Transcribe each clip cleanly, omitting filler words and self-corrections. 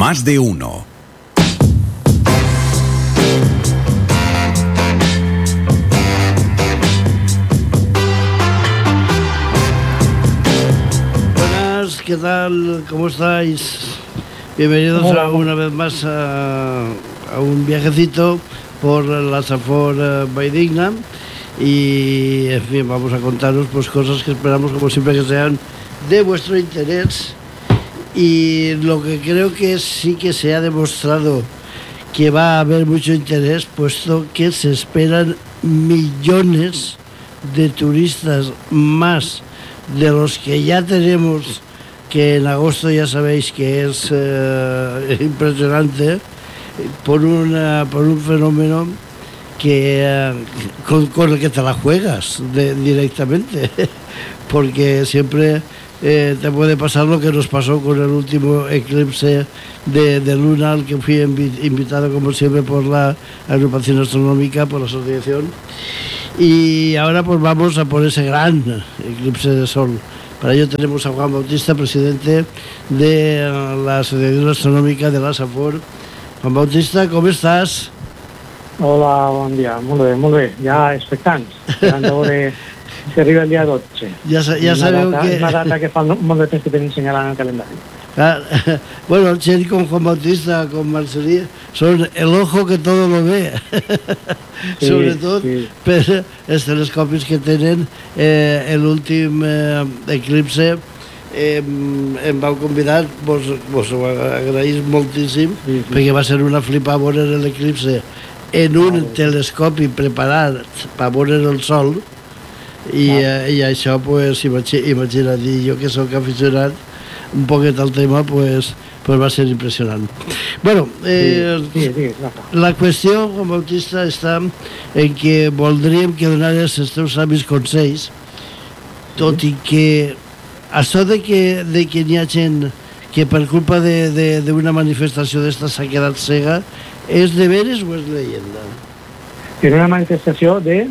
Más de uno. Buenas, ¿qué tal? ¿Cómo estáis? Bienvenidos una vez más a un viajecito por la Safor Valldigna. Y en fin, vamos a contaros pues cosas que esperamos como siempre que sean de vuestro interés. Y lo que creo que sí que se ha demostrado que va a haber mucho interés, puesto que se esperan millones de turistas más de los que ya tenemos, que en agosto ya sabéis que es impresionante, por un fenómeno que con el que te la juegas directamente, porque siempre te puede pasar lo que nos pasó con el último eclipse de luna, al que fui invitado como siempre por la agrupación astronómica, por la asociación, y ahora pues vamos a por ese gran eclipse de sol. Para ello tenemos a Juan Bautista, presidente de la Asociación Astronòmica de la Safor. Juan Bautista, com estàs? Hola, bon dia. Molt bé. Ja expectants. Esperant a veure si arriba el dia 12. Ja sabeu que... Una data que fa molt de temps que tenim senyalant en el calendari. Bueno, gent com Juan Bautista, com Marcelí, són el ojo que todo lo ve. Sí, sobretot sí, per els telescopis que tenen. L'últim eclipse em vau convidar, vos ho agraïs moltíssim, sí. Perquè va ser una flipa veure l'eclipse en un telescopi preparat per veure el sol, i això, pues, imagina't, jo que sóc aficionat un poquet al tema, pues va ser impressionant. Bueno, la qüestió, Juan Bautista, està en que voldríem que donares els teus savis consells, tot i que això de que n'hi ha gent que per culpa d'una manifestació d'esta s'ha quedat cega, és de veres o és leyenda? És una manifestació de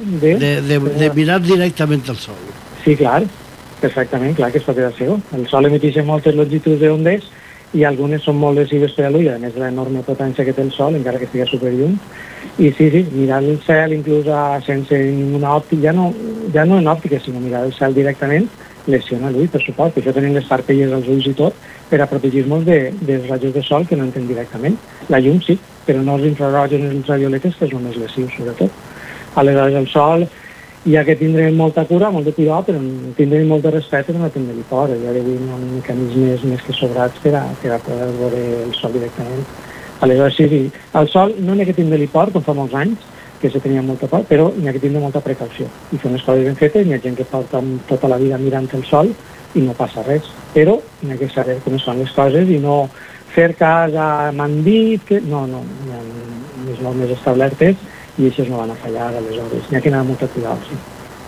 mirar directament al sol. Sí, clar, perfectament, clar que es pot quedar cego. El sol emeteix moltes longituds d'ondes i algunes són molt lesives per a l'ull, a més de l'enorme potència que té el sol, encara que estigui superllum. I sí, mirar el cel inclús sense ninguna òptica, ja no en òptica, sinó mirar el cel directament, lesiona l'ull, per suport. Per això tenim les parpelles als ulls i tot, per a protegir-nos dels rajos de sol que no entren directament. La llum sí, però no els infrarrojos ni els ultravioletes, que són més lesius, sobretot. Aleshores, el sol hi ha que tindre molta cura, molt de cuidar, però tindre molt de respecte per no tindre-hi por. Ja d'avui hi ha mecanismes més que sobrats per a poder veure el sol directament. Aleshores, sí, el sol no n'hi ha que tindre-hi por, com fa molts anys, que se tenia molta por, però n'hi ha que tindre molta precaució. I fer unes coses ben fetes, n'hi ha gent que porta tota la vida mirant el sol i no passa res. Però n'hi ha que saber com es fan les coses i no fer cas a m'han dit que... No, hi ha les normes establertes i això no van a fallar, aleshores. N'hi ha que anar amb molta cuidado, sí.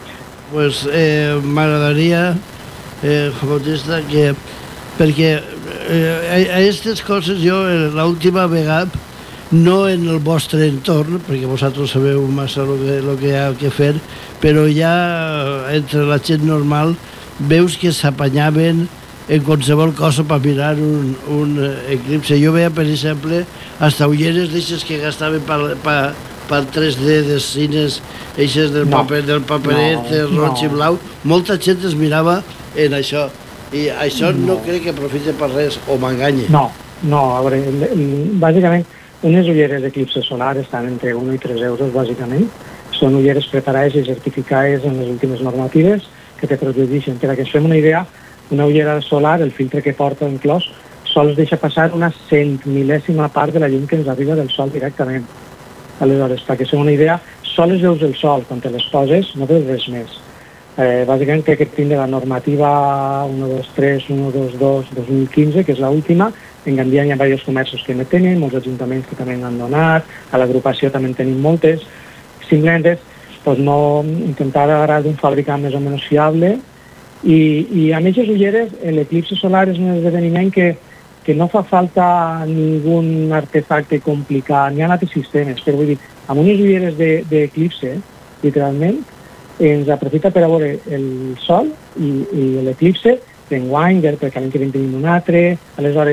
Pues m'agradaria, Juan Bautista, que... Perquè a aquestes coses jo, l'última vegada, no en el vostre entorn, perquè vosaltres sabeu massa el que hi ha que fer, però ja entre la gent normal veus que s'apanyaven en qualsevol cosa per mirar un eclipse. Jo veia, per exemple, hasta ulleres d'aixes que gastaven per 3D de cines, eixes del paperet roig i blau. Molta gent es mirava en això, i això no crec que aprofite per res, o m'enganye. No, a veure, bàsicament unes ulleres d'eclipse solar estan entre 1 i 3 euros, bàsicament. Són ulleres preparades i certificades en les últimes normatives que te protegeixen. Per a que ens fem una idea, una ullera solar, el filtre que porta inclòs, sols deixa passar una 100.000ª part de la llum que ens arriba del sol directament. Aleshores, per a que fem una idea, sols veus el sol quan te les poses, no veus res més. Bàsicament crec que tindre la normativa 123, 122, 2015, que és l'última. En Gandia hi ha diversos comerços que no tenen, molts ajuntaments que també n'han donat, a l'agrupació també en tenim moltes. Simplement és no intentar agarrar d'un fabricant més o menys fiable, i a més les ulleres, l'eclipse solar és un esdeveniment que no fa falta ningun artefacte complicat, n'hi ha altres sistemes, però vull dir, amb unes ulleres d'eclipse, literalment, ens aprofita per a veure el sol i l'eclipse d'enguany, perquè l'any que ve tenim un altre. Aleshores,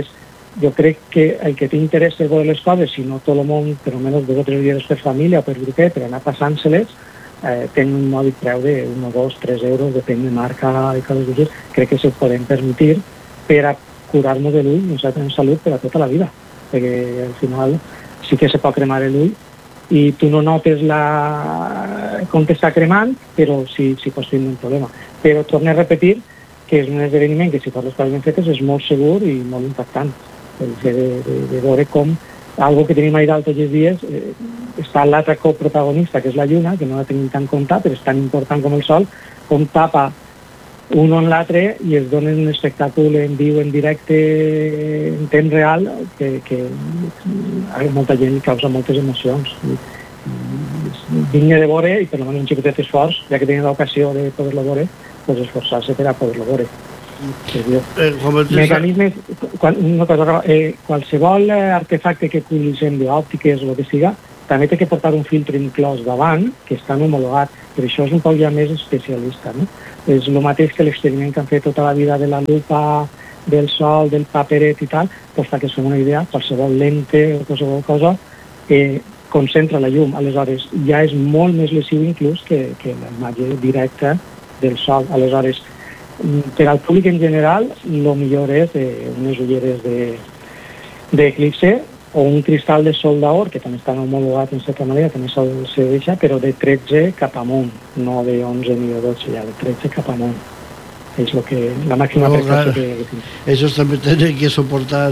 jo crec que el que t'interessa veure les coses, si no tot el món, per almenys 2 o 3 dies per família o per grupet, per anar passant-se-les, tenen un mòdic preu de 1, 2, 3 euros, depèn de marca i coses d'això, crec que se podem permetir per a curar-nos de l'ull, nosaltres en salut per a tota la vida, perquè al final sí que se pot cremar l'ull i tu no notes com t'està cremant, però sí pots tenir un problema. Però torno a repetir que és un esdeveniment que si fas les coses ben fetes és molt segur i molt impactant. El fet de veure com algo que tenim allà tots els dies està l'altre coprotagonista, que és la lluna, que no la tenim tan compte, però és tan important com el sol, com tapa un en l'altre i es donen un espectacle en viu, en directe, en temps real, que a molta gent li causa moltes emocions. Digne de veure, i per almenys un xicotet esforç, ja que tenen l'ocasió de poder-lo veure, pues esforçar-se per a poder-lo veure. Mecanismes, qualsevol artefacte que utilitzem d'òptiques o el que siga, també té que portar un filtre inclòs davant, que està homologat, però això és un poc ja més especialista, no? És el mateix que l'experiment que han fet tota la vida de la lupa, del sol, del paperet i tal, doncs perquè es fem una idea, qualsevol lente o qualsevol cosa concentra la llum, aleshores ja és molt més lesiu inclús que la imatge directa del sol, aleshores per al públic en general, el millor és unes ulleres d'eclipse o un cristal de sol d'or, que també estan homologats en certa manera, també se deixa, però de 13 cap amunt, no de 11 ni de 12, ja de 13 cap amunt. És la màxima prestació que tinc. Ells també tenen que suportar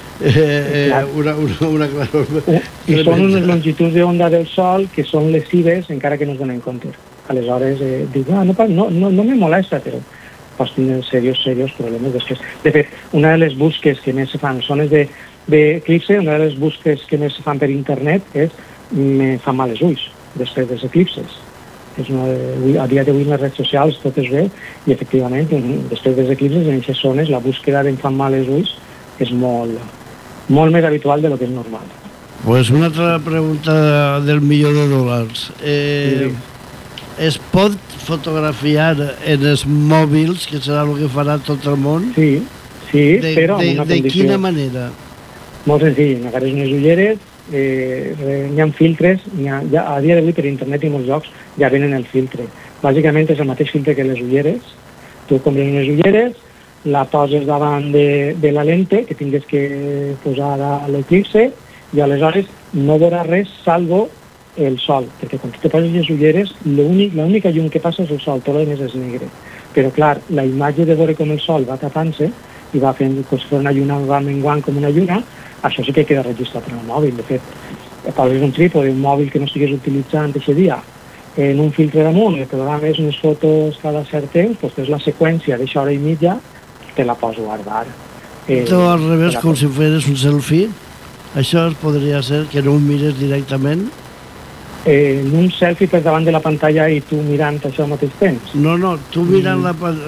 una claror. I són unes longituds d'onda del sol que són lesives encara que no es donen compte. Aleshores, dic, no me molesta, però pots tenir serios problemes després. De fet, una de les busques que més se fan són les d'eclipse, una de les busques que més se fan per internet és me fan mal els ulls després dels eclipses. A dia d'avui en les redes socials tot es veu i efectivament després dels eclipses en aquestes zones la búsqueda d'en fan mal els ulls és molt més habitual de lo que és normal. Pues una altra pregunta del $1.000.000. Es pot fotografiar en els mòbils, que serà el que farà tot el món? Sí, però amb una condició. De quina manera? Molt senzill, agares unes ulleres, hi ha filtres, a dia d'avui per internet i molts llocs ja venen el filtre. Bàsicament és el mateix filtre que les ulleres. Tu compres unes ulleres, la poses davant de la lente, que tingues que posar a l'eclipse, i aleshores no veuràs res salvo el sol, perquè quan tu te poses les ulleres l'única llum que passa és el sol, tot el més és negre. Però clar, la imatge de veure com el sol va tapant-se i va fent com si fos una lluna, va menguant com una lluna, això sí que queda registrat en el mòbil. De fet, poses un trípode, un mòbil que no estigués utilitzant aquest dia, en un filtre damunt, que te donarà més unes fotos cada cert temps, doncs és la seqüència d'aixa hora i mitja, te la pots guardar. Tot al revés, com si feres un selfie, això podria ser que no ho mires directament? En un selfie per davant de la pantalla i tu mirant això al mateix temps? No, tu mirant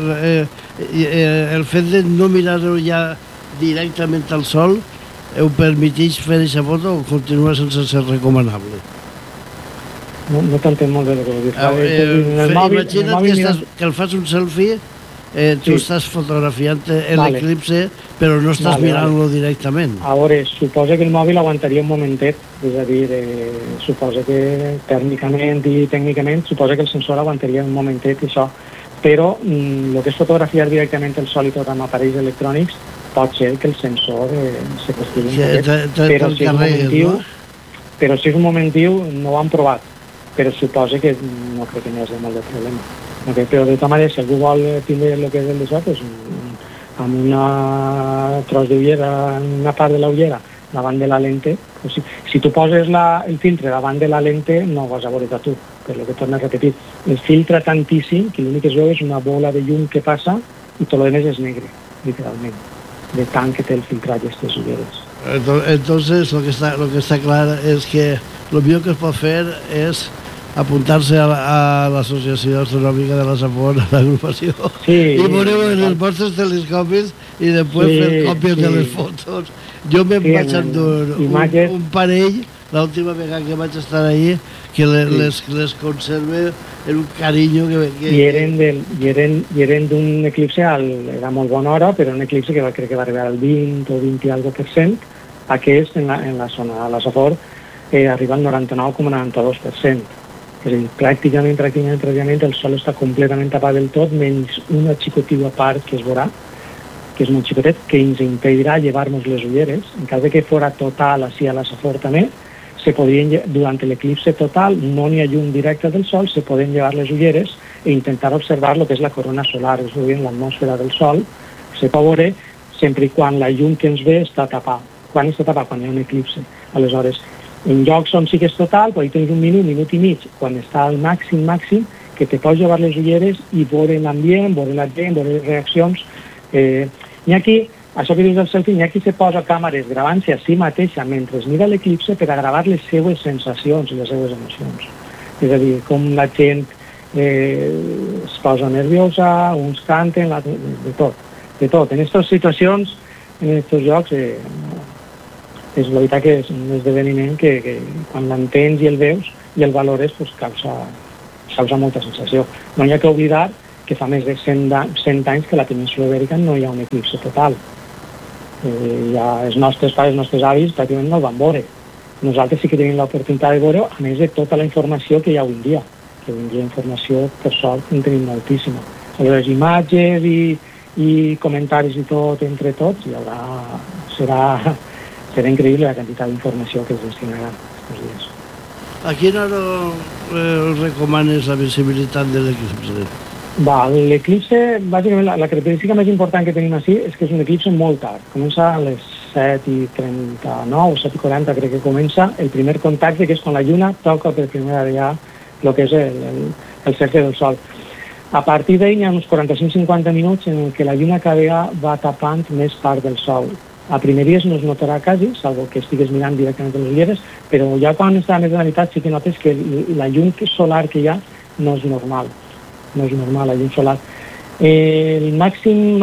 el fet de no mirar-ho ja directament al sol ho permeteix fer aquesta foto o continua sense ser recomanable? No t'entenc molt bé el que vol dir. Imagina't que el fas un selfie, tu estàs fotografiant l'eclipse però no estàs mirant-lo directament. A veure, suposa que el mòbil aguantaria un momentet, és a dir, suposa que tèrmicament i tècnicament suposa que el sensor aguantaria un momentet i això, però el que és fotografiar directament el sol i tot amb aparells electrònics pot ser que el sensor se castigui un momentet, però si és un momentiu no ho han provat, però suposa que no crec que n'hi hagi molt de problema. Però de tota manera, si algú vol tindre el que és el de això, amb una tros d'ullera, una part de l'ullera davant de la lente, si tu poses el filtre davant de la lente no ho vas a veure tu, per el que torno a repetir. El filtra tantíssim que l'únic que es veu és una bola de llum que passa i tot el més és negre, literalment, de tant que té el filtrat aquestes ulleres. Entonces, lo que está claro es que lo millor que es pot fer és apuntar-se a l'Associació Astronòmica de la Safor, a l'agrupació, i veureu en els vostres telescopis i després fer còpies de les fotos. Jo me'n vaig endur un parell, l'última vegada que vaig estar ahí, que les conserve en un carinyo que... I eren d'un eclipse, era molt bona hora, però un eclipse que crec que va arribar al 20 o 20 i algo %. Aquest, en la zona de la Safor, arriba al 99,92%. És a dir, pràcticament el sol està completament tapat del tot, menys una xicotiva part que es veurà, que és molt xicotet, que ens impedirà llevar-nos les ulleres. En cas de que fora total, així a la Safor també, durant l'eclipse total no n'hi ha llum directa del sol, se poden llevar les ulleres e intentar observar el que és la corona solar, és a dir, l'atmosfera del sol, se pot veure sempre i quan la llum que ens ve està tapada. Quan està tapada? Quan hi ha un eclipse. Aleshores, en llocs on sí que és total, quan hi tens un minut i mig, quan està al màxim, que te pots llevar les ulleres i veure l'ambient, veure la gent, veure les reaccions. N'hi ha aquí, això que dius del selfie, n'hi ha qui se posa càmeres gravant-se a si mateixa mentre mira l'eclipse per a gravar les seues sensacions i les seues emocions. És a dir, com la gent es posa nerviosa, uns canten, de tot. En aquestes situacions, en aquests llocs, és la veritat que és un esdeveniment que quan l'entens i el veus i el valores, pues, causa molta sensació. No hi ha que oblidar que fa més de 100 anys que a la península ibèrica no hi ha un eclipse total. Els nostres pares, els nostres avis, pràcticament no el van veure. Nosaltres sí que tenim l'oportunitat de veure, a més de tota la informació que hi ha avui en dia. Que avui en dia informació, per sort, en tenim moltíssima. Les imatges i comentaris i tot, entre tots, serà increïble la quantitat d'informació que es destinarà aquests dies. A quina hora recomanes la visibilitat de l'eclipse? L'eclipse, bàsicament, la característica més important que tenim així és que és un eclipse molt tard. Comença a les 7:39, 7:40 crec que comença el primer contacte, que és quan la lluna toca per primera vegada el que és el cercle del sol. A partir d'ahir hi ha uns 45-50 minuts en què la lluna cada vegada va tapant més part del sol. A primeries no es notarà quasi, salvo que estigues mirant directament les ulleres, però ja quan està més de la meitat sí que notes que la llum solar que hi ha no és normal. No és normal, la llum solar. El màxim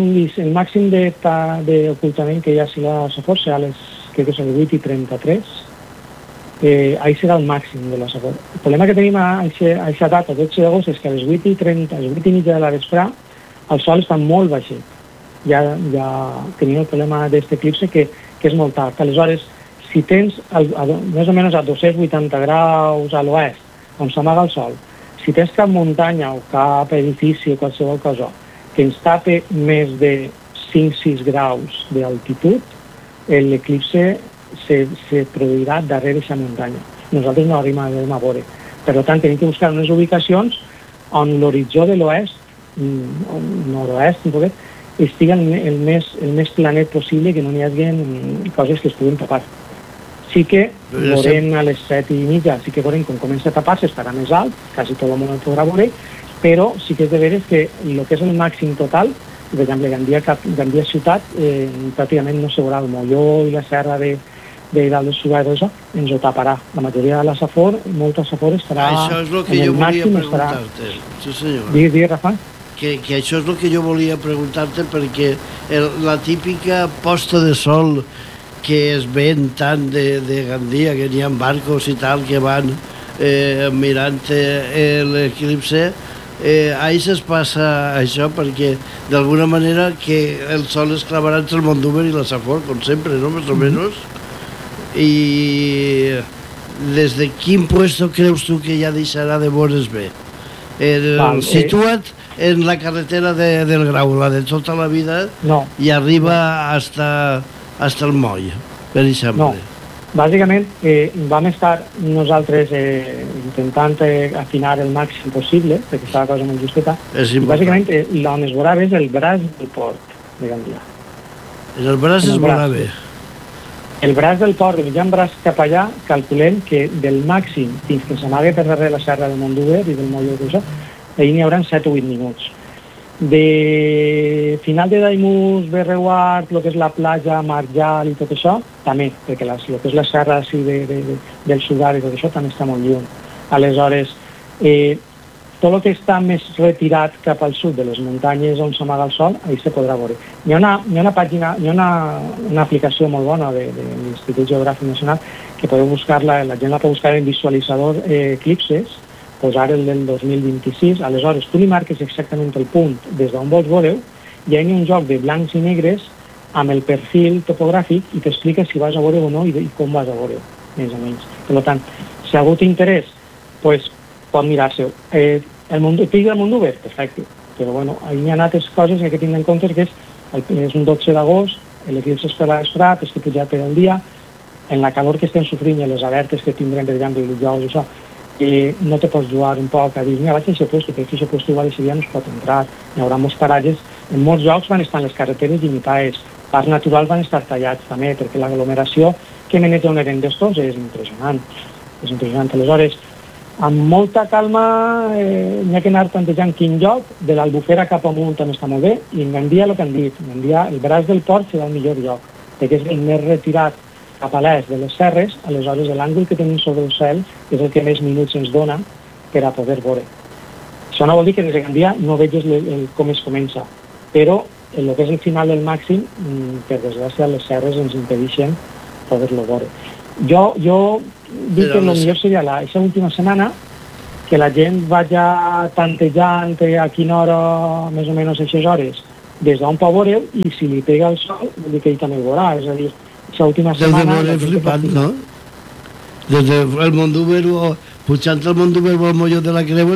d'ocultament que hi ha si la Safor serà a les 8:33. Ahí serà el màxim de la Safor. El problema que tenim a aquesta data, 12 d'agost, és que a les 8:30, a les 8:30 de la vesprà, el sol està molt baixet. Ja tenim el problema d'aquest eclipse que és molt tard. Aleshores, si tens més o menys a 280 graus a l'oest, on s'amaga el sol, si tens cap muntanya o cap edifici o qualsevol cosa que ens tape més de 5-6 graus d'altitud, l'eclipse se produirà darrere aquesta muntanya. Nosaltres no arribarem a veure. Per tant, tenim que buscar unes ubicacions on l'horitzó de l'oest, nord-oest, un poquet, estigui el més planet possible, que no hi hagi coses que es puguin tapar. Sí que veurem a les 7:30, sí que veurem com comença a tapar-se, estarà més alt, quasi tot el món el podrà veure, però sí que és de veure que el que és el màxim total, per exemple, Gandia ciutat, pràcticament no se veurà el Molló i la serra de dalt del Sugar, ens ho taparà. La majoria de la Safor, molta Safor estarà en el màxim. Sí, senyor. Digues, Rafa. Que això és el que jo volia preguntar-te, perquè la típica posta de sol que es ven tant de Gandia, que n'hi ha barcos i tal que van mirant l'eclipse, ahí es passa això, perquè d'alguna manera que el sol es clavarà entre el Mondúber i la Safor, com sempre, no? Més o menys. I des de quin puesto creus tu que ja deixarà de veure's bé? Situa't en la carretera del Grau, la de tota la vida, i arriba hasta el moll, per exemple. No, bàsicament vam estar nosaltres intentant afinar el màxim possible, perquè estava cosa molt justeta, i bàsicament on es veurà bé és el braç del port de Gandia. El braç es veurà bé? El braç del port, el mitjan braç cap allà, calculem que del màxim fins que s'amague per darrere la serra del Mondúber i del moll de Cusa, ahir n'hi haurà 7 o 8 minuts. De final de Daimús, Berreuard, el que és la platja, Marjal i tot això, també, perquè el que és la serra del Sugar i tot això també està molt lluny. Aleshores, tot el que està més retirat cap al sud de les muntanyes on s'amaga el sol, ahí se podrà veure. Hi ha una pàgina, hi ha una aplicació molt bona de l'Institut Geogràfic Nacional que podeu buscar-la, la gent la pot buscar en visualitzador eclipses, posar el del 2026, aleshores tu li marques exactament el punt des d'on vols veure-ho, i hi ha un joc de blancs i negres amb el perfil topogràfic i t'explica si vas a veure o no i com vas a veure, més o menys. Per tant, si algú t'interès, pues, pot mirar-se. El pic del Mondúber, perfecte, però bueno, hi ha altres coses que hay que tindre en compte, que és un 12 d'agost, l'eclipse es farà esperat, és que pujat per el dia, en la calor que estem sofrint i les alertes que tindrem, per exemple, el dijous i això, no te pots jugar un poc a dir, mira, vaig a aquest puesto, que aquest puesto igual aquest dia no es pot entrar, hi haurà molts paratges, en molts llocs van estar les carreteres limitades, parcs naturals van estar tallats també, perquè l'aglomeració que maneja un event d'estos és impressionant, aleshores, amb molta calma n'hi ha que anar plantejant quin lloc, de l'Albufera cap amunt també està molt bé, i en Gandia el que han dit, el braç del port serà el millor lloc, perquè és el més retirat cap a l'est de les serres, aleshores l'àngul que tenim sobre el cel és el que més minuts ens dona per a poder veure. Això no vol dir que des de Gandia no veges com es comença, però el que és el final del màxim, per desgràcia, les serres ens impedeixen poder-lo veure. Jo dic que el millor seria aquesta última setmana que la gent vagi tantejant a quina hora, més o menys a aquestes hores, des d'on pot veure, i si li pega el sol, vol dir que ell també ho veurà. És a dir, aquesta última setmana... Des de veure flipant, no? Des del Mondúber, pujant el Mondúber al molló de la Creu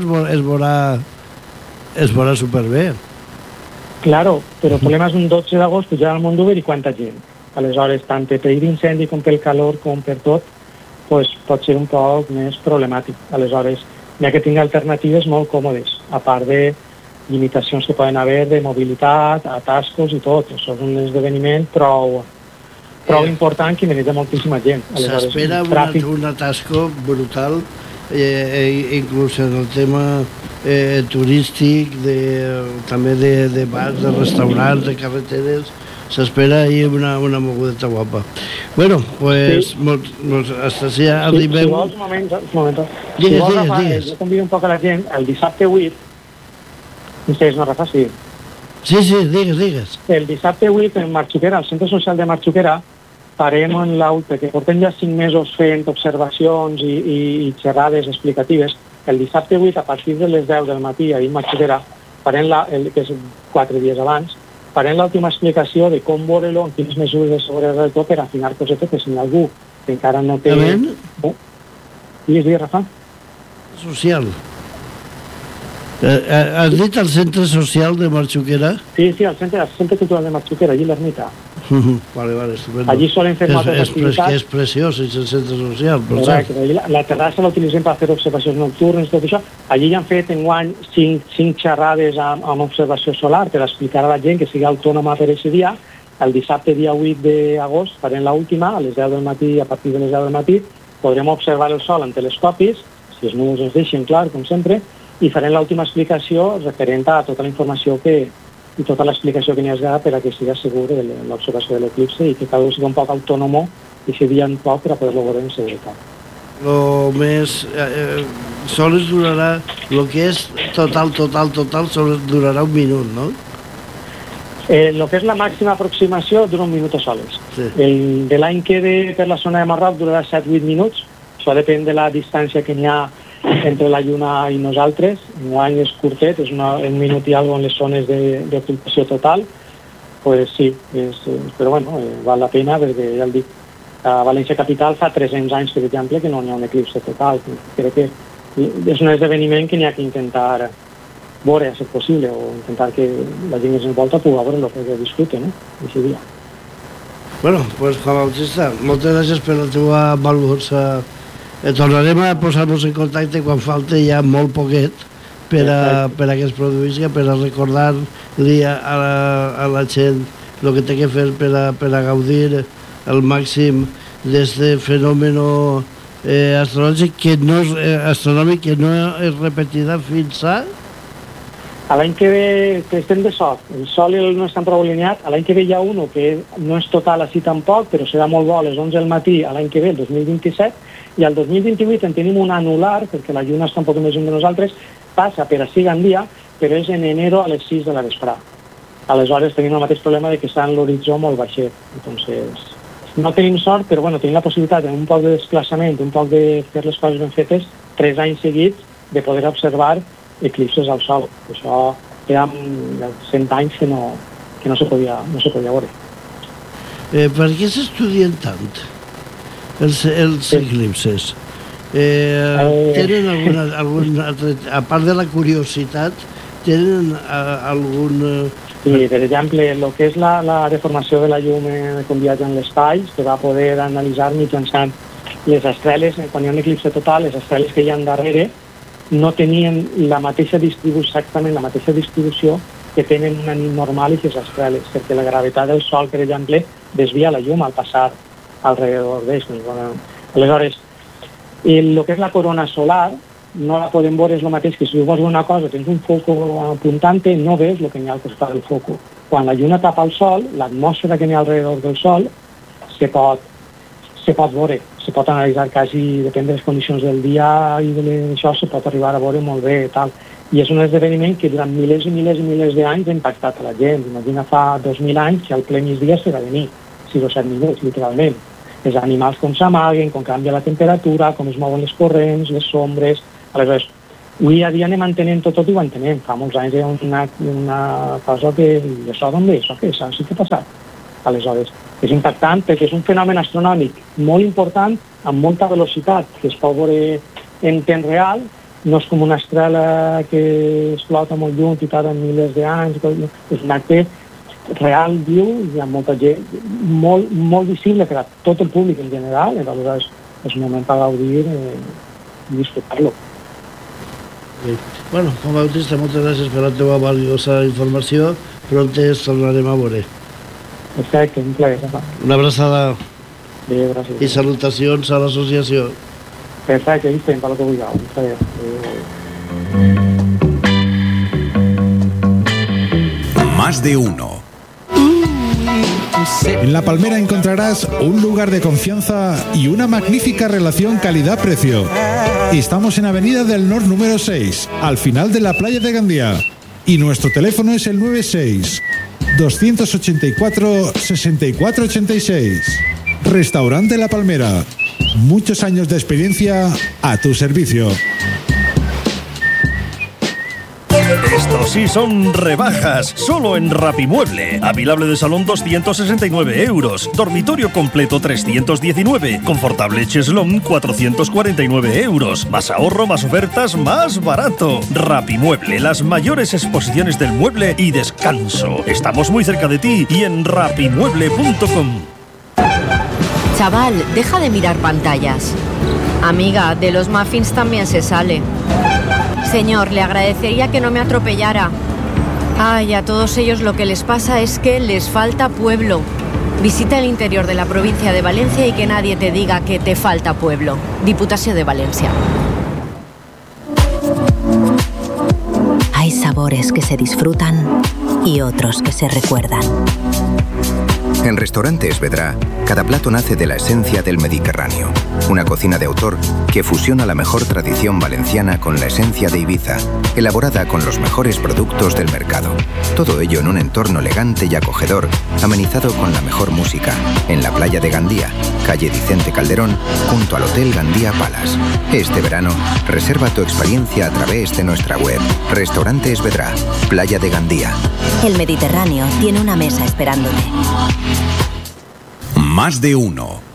es veurà superbé. Claro, però el problema és un 12 d'agost pujar al Mondúber i quanta gent. Aleshores, tant per l'incendi com pel calor com per tot, pues, pot ser un poc més problemàtic. Aleshores, hi ha que tenir alternatives molt còmodes, a part de limitacions que poden haver de mobilitat, atascos i tot. Això és un esdeveniment prou important que maneja moltíssima gent. S'espera un atasco brutal, inclús en el tema turístic, també de bars, de restaurants, de carreteres. S'espera ahir una mogudeta guapa. Bueno, pues hasta si arribem... Si vols, un moment. Si vols, Rafa, jo convido un poc a la gent, el dissabte 8, no, Rafa, sí. Sí, digues. El dissabte 8, en Marxuquera, al Centre Social de Marxuquera, farem en perquè portem ja 5 mesos fent observacions i xerrades explicatives. El dissabte 8, a partir de les 10 del matí, ahir en Marxuquera, farem que és 4 dies abans, farem l'última explicació de com veure-lo, en quines mesures de seguretat tot per afinar cosetes, que si hi ha algú que encara no té... Digues, Rafa? Social. Has dit el centre social de Marxuquera? Sí, el centre cultural de Marxuquera, allí l'ermita. Vale, estupendo. Allí solen fer moltes activitats. És preciós, és el centre social. Correcte, la terrassa la utilitzem per fer observacions nocturnes, tot això. Allí ja han fet enguany 5 xerrades amb observació solar per explicar a la gent que sigui autònoma per aquest dia. El dissabte, dia 8 d'agost, farem l'última, a les 10 del matí, a partir de les 10 del matí, podrem observar el sol en telescopis, si els núvols ens deixen, clar, com sempre, i farem l'última explicació referent a tota la informació i tota l'explicació que n'hi ha per a que sigui segur de l'observació de l'eclipse i que cada un sigui un poc autònom i que dia un poc per a poder-lo veure en seguretat. Sols durarà, el que és total, sols durarà un minut, no? El que és la màxima aproximació dura un minut a soles. Sí. El de l'any que ve per la zona de Marroc durarà 7-8 minuts, això depèn de la distància que n'hi ha entre la Lluna i nosaltres. Enguany és curtet, és un minut i alguna en les zones d'ocultació total. Pues sí, però bueno, val la pena perquè ja el dic, a València Capital fa 300 anys, per exemple, que no hi ha un eclipse total. Crec que és un esdeveniment que n'hi ha que intentar veure, a ser possible, o intentar que la gent que ens envolta pugui veure-lo, perquè disfrute, no?, aquest dia. Bueno, pues Juan Bautista, moltes gràcies per la teva valuosa... Tornarem a posar-nos en contacte quan falti ja molt poquet per a que es produïsca, per a recordar-li a la gent el que té que fer per a gaudir al màxim d'aquest fenomen astronòmic que no es repetirà fins a... L'any que ve, que estem de sort, el sol no estan prou alineat, l'any que ve hi ha un que no és total així tampoc, però serà molt bo a les 11 del matí l'any que ve, el 2027, i al 2028 en tenim un anular, perquè la Lluna està un poc més lluny de nosaltres, passa per així Gandia, però és en enero a les 6 de la vesprà. Aleshores tenim el mateix problema de que està en l'horitzó molt baixet. Entonces, no tenim sort, però bueno, tenim la possibilitat, amb un poc de desplaçament, un poc de fer les coses ben fetes, 3 anys seguits de poder observar eclipses al sol. Això ja 100 anys que no se podia veure. Per què s'estudien tant els eclipses? Tenen alguna a part de la curiositat, tenen algun... Sí, per exemple, el que és la deformació de la llum quan viatja en l'espai, se va poder analitzar mitjançant les estreles. Quan hi ha un eclipse total, les estreles que hi ha darrere no tenien la mateixa distribució, exactament la mateixa distribució que tenen una nit normal i les estreles, perquè la gravetat del Sol, per exemple, desvia la llum al passar alrededor d'ells. Aleshores, el que és la corona solar no la podem veure, és el mateix que si vols veure una cosa, tens un foco apuntant-te, no veus el que hi ha al costat del foco. Quan la lluna tapa el Sol, l'atmosfera que hi ha alrededor del Sol se pot veure, se pot analitzar quasi, depèn de les condicions del dia i d'això, se pot arribar a veure molt bé. Tal. I és un esdeveniment que durant milers i milers i milers d'anys ha impactat a la gent. Imagina fa 2.000 anys que al ple migdia serà de nit, 6 o 7 minuts, literalment. Els animals com s'amaguen, com canvia la temperatura, com es mouen les corrents, les sombres... Aleshores, avui a dia anem entenent tot i ho entenem. Fa molts anys hi ha una cosa que... I això d'on ve? Això què? Això sí que ha passat. Aleshores, és impactant perquè és un fenomen astronòmic molt important, amb molta velocitat, que es pot veure en temps real. No és com una estrela que explota molt lluny i tarda milers d'anys. És un acte real, viu, i amb molta gent, molt visible per a tot el públic en general. Aleshores, és un moment per gaudir i disfrutar-lo. Bueno, Juan Bautista, moltes gràcies per la teva valiosa informació. Pronte ens tornarem a veure. Perfecte, un plaer. Una abraçada. Bé, gràcies. I salutacions a l'associació. Perfecte, i fem per lo que vulgueu. Un plaer. Más de uno. En La Palmera encontrarás un lugar de confianza y una magnífica relación calidad-precio. Estamos en Avenida del Nord número 6, al final de la playa de Gandía. Y nuestro teléfono es el 96-284-6486. Restaurante La Palmera. Muchos años de experiencia a tu servicio. Estos sí son rebajas, solo en Rapimueble. Avilable de salón 269 euros, dormitorio completo 319, confortable cheslón 449 euros. Más ahorro, más ofertas, más barato. Rapimueble, las mayores exposiciones del mueble y descanso. Estamos muy cerca de ti y en rapimueble.com. Chaval, deja de mirar pantallas. Amiga, de los muffins también se sale. Señor, le agradecería que no me atropellara. Ay, a todos ellos lo que les pasa es que les falta pueblo. Visita el interior de la provincia de Valencia y que nadie te diga que te falta pueblo. Diputación de Valencia. Hay sabores que se disfrutan y otros que se recuerdan. En Restaurante Esvedra, cada plato nace de la esencia del Mediterráneo. Una cocina de autor que fusiona la mejor tradición valenciana con la esencia de Ibiza, elaborada con los mejores productos del mercado. Todo ello en un entorno elegante y acogedor, amenizado con la mejor música, en la playa de Gandía, calle Vicente Calderón, junto al Hotel Gandía Palace. Este verano, reserva tu experiencia a través de nuestra web. Restaurante Esvedra, playa de Gandía. El Mediterráneo tiene una mesa esperándote. Más de uno.